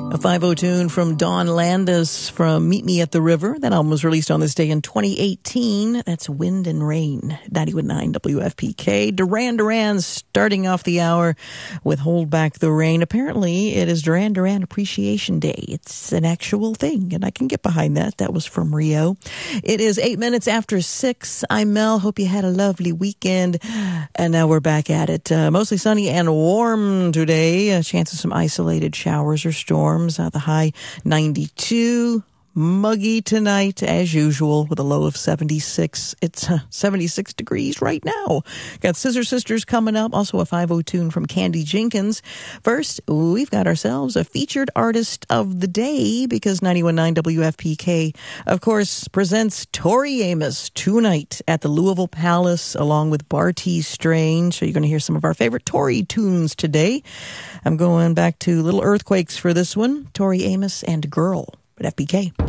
A 5:00 tune from Dawn Landis from Meet Me at the River. That album was released on this day in 2018. That's Wind and Rain, 90.9 WFPK. Duran Duran starting off the hour with Hold Back the Rain. Apparently, it is Duran Duran Appreciation Day. It's an actual thing, and I can get behind that. That was from Rio. It is 8 minutes after 6. I'm Mel. Hope you had a lovely weekend. And now we're back at it. Mostly sunny and warm today. A chance of some isolated showers or storms. The high 92. Muggy tonight, as usual, with a low of 76. It's 76 degrees right now. Got Scissor Sisters coming up. Also a 5:00 tune from Candy Jenkins. First, we've got ourselves a featured artist of the day because 91.9 WFPK, of course, presents Tori Amos tonight at the Louisville Palace along with Barty Strange. So you're going to hear some of our favorite Tori tunes today. I'm going back to Little Earthquakes for this one. Tori Amos and Girl at FPK.